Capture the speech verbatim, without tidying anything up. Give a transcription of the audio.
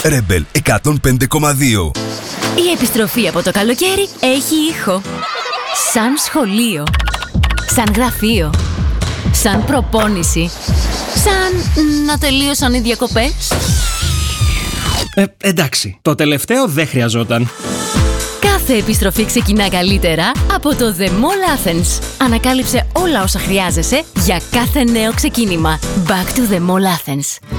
Rebel εκατόν πέντε κόμμα δύο. Η επιστροφή από το καλοκαίρι έχει ήχο. Σαν σχολείο. Σαν γραφείο. Σαν προπόνηση. Σαν να τελείωσαν οι διακοπές. Ε, εντάξει, το τελευταίο δεν χρειαζόταν. Κάθε επιστροφή ξεκινά καλύτερα από το The Mall Athens. Ανακάλυψε όλα όσα χρειάζεσαι για κάθε νέο ξεκίνημα. Back to the Mall Athens.